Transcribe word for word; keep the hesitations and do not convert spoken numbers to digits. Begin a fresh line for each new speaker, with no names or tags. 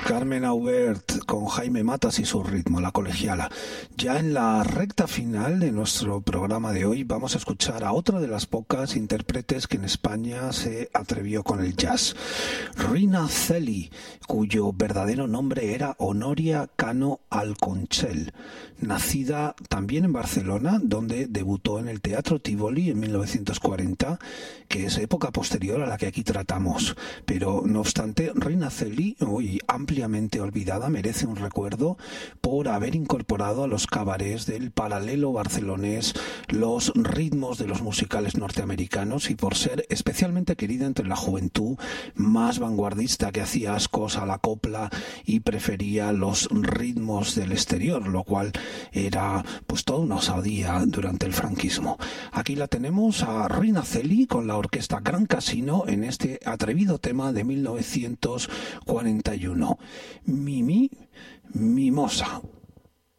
Carmen Aubert con Jaime Matas y su ritmo, La Colegiala. Ya en la recta final de nuestro programa de hoy vamos a escuchar a otra de las pocas intérpretes que en España se atrevió con el jazz, Rina Celi, cuyo verdadero nombre era Honoria Cano Alconchel, nacida también en Barcelona, donde debutó en el Teatro Tívoli en mil novecientos cuarenta, que es época posterior a la que aquí tratamos. Pero no obstante, Rina Celi, hoy ampliamente olvidada, merece un recuerdo por haber incorporado a los cabarets del paralelo barcelonés los ritmos de los musicales norteamericanos y por ser especialmente querida entre la juventud más vanguardista que hacía ascos a la copla y prefería los ritmos del exterior, lo cual era pues toda una osadía durante el franquismo. Aquí la tenemos a Rina Celi con la orquesta Gran Casino en este atrevido tema de mil novecientos cuarenta y uno, Mimi Mimosa.